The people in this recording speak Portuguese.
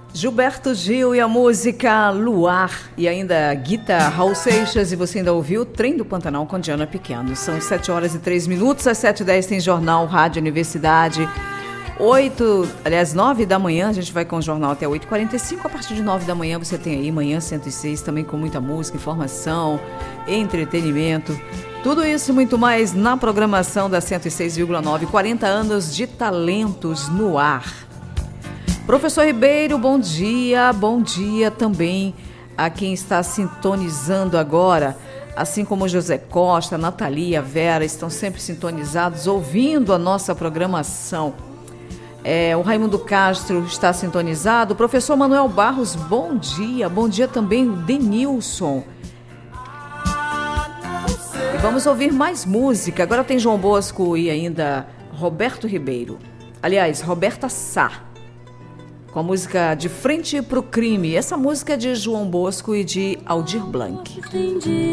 Gilberto Gil e a música Luar. E ainda Guita, Raul Seixas. E você ainda ouviu Trem do Pantanal com Diana Pequeno. São 7h03. Às 7h10 tem Jornal Rádio Universidade. 9 da manhã, a gente vai com o jornal até 8h45. A partir de 9 da manhã você tem aí Manhã 106, também com muita música, informação, entretenimento. Tudo isso e muito mais na programação da 106,9. 40 anos de talentos no ar. Professor Ribeiro, bom dia. Bom dia também a quem está sintonizando agora. Assim como José Costa, Natalia, Vera, estão sempre sintonizados, ouvindo a nossa programação. O Raimundo Castro está sintonizado. O professor Manuel Barros, bom dia. Bom dia também o Denilson. E vamos ouvir mais música. Agora tem João Bosco e ainda Roberto Ribeiro. Aliás, Roberta Sá, com a música De Frente pro Crime. Essa música é de João Bosco e de Aldir Blanc.